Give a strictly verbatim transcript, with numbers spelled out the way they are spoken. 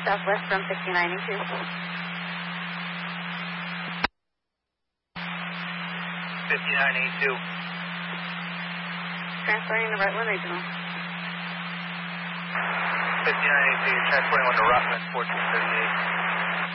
Southwest from fifty-nine eighty-two. fifty-nine eighty-two. Transferring the Rutland Regional. fifty-nine eighty-two, you're transporting on to Rutland, fourteen thirty-eight.